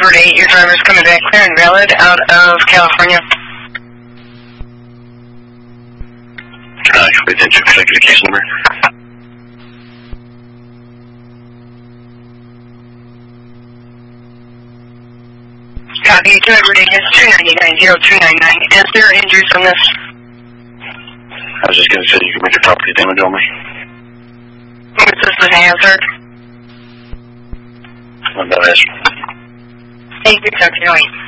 Route 8, your driver's coming back clear and valid out of California. Wait, then, could I get a case number? Copy, driver Route 8 is 299-0299. Is there injuries on this? I was just going to say you could make a property damage on me. Is this a hazard? No hazard. Thank you, Dr. White.